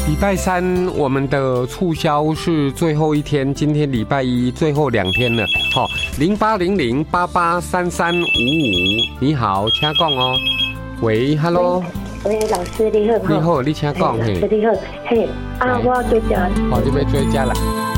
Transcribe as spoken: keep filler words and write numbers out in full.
礼拜三我们的促销是最后一天，今天礼拜一最后两天了。好、哦，零八零零八八三三五五，你好，请讲哦。喂 ，Hello。 喂，老师你好。 你好，你请讲嘿。 老师你好，嘿，啊，我追加。 好，你要追加啦。